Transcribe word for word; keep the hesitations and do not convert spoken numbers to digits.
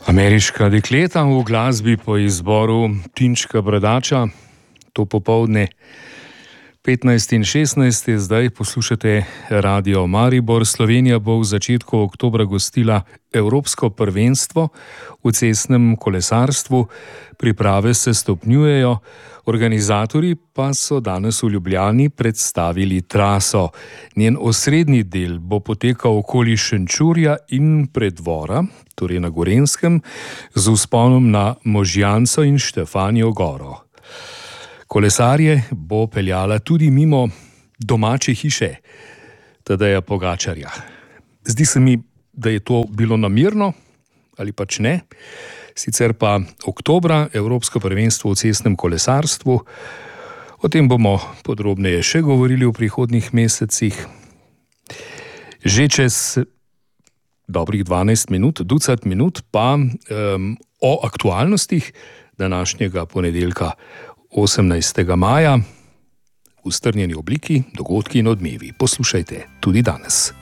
Ameriška dekleta v glasbi po izboru Tinčka Bradača. To popoldne petnajst in šestnajst je zdaj, poslušate Radio Maribor. Slovenija bo v začetku oktobra gostila Evropsko prvenstvo v cestnem kolesarstvu. Priprave se stopnjujejo, organizatorji pa so danes v Ljubljani predstavili traso. Njen osrednji del bo potekal okoli Šenčurja in Preddvora, torej na Gorenjskem, z vzponom na Možjanco in Štefanjo goro. Kolesarje bo peljala tudi mimo domače hiše Tadeja Pogačarja. Zdi se mi, da je to bilo namerno, ali pač ne. Sicer pa oktobra Evropsko prvenstvo v cestnem kolesarstvu. O tem bomo podrobneje še govorili v prihodnjih mesecih. Že čez dobrih dvanajst minut, ducat minut pa um, o aktualnostih današnjega ponedeljka osemnajstega maja v strnjeni obliki, dogodki in odmevi. Poslušajte tudi danes.